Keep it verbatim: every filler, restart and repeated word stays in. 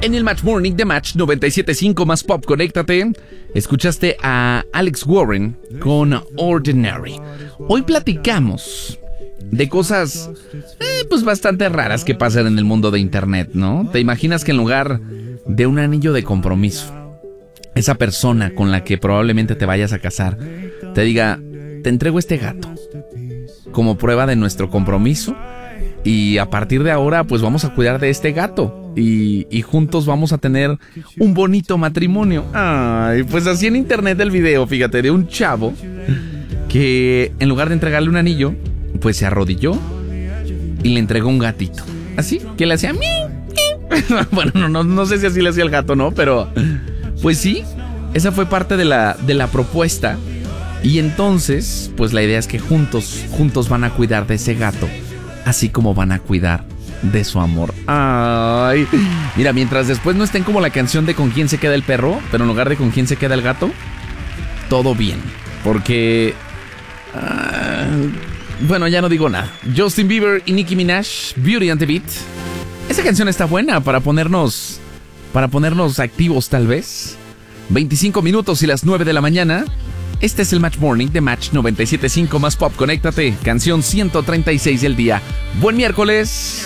En el Match Morning de Match noventa y siete punto cinco más Pop, conéctate. Escuchaste a Alex Warren con Ordinary. Hoy platicamos de cosas eh, pues bastante raras que pasan en el mundo de internet, ¿no? ¿Te imaginas que en lugar de un anillo de compromiso, esa persona con la que probablemente te vayas a casar te diga, te entrego este gato como prueba de nuestro compromiso y a partir de ahora pues vamos a cuidar de este gato y, y juntos vamos a tener un bonito matrimonio? Ay, pues así en internet el video, fíjate, de un chavo que en lugar de entregarle un anillo, pues se arrodilló y le entregó un gatito. Así, que le hacía mi, mi. Bueno, no, no, no sé si así le hacía el gato, ¿no? Pero pues sí, esa fue parte de la, de la propuesta. Y entonces, pues la idea es que juntos, juntos van a cuidar de ese gato, así como van a cuidar de su amor. Ay, mira, mientras después no estén como la canción de con quién se queda el perro, pero en lugar de con quién se queda el gato, todo bien. Porque, uh, bueno, ya no digo nada. Justin Bieber y Nicki Minaj, Beauty and the Beat. Esa canción está buena para ponernos, para ponernos activos tal vez. veinticinco minutos y las nueve de la mañana. Este es el Match Morning de Match noventa y siete punto cinco más Pop. Conéctate, canción ciento treinta y seis del día. Buen miércoles.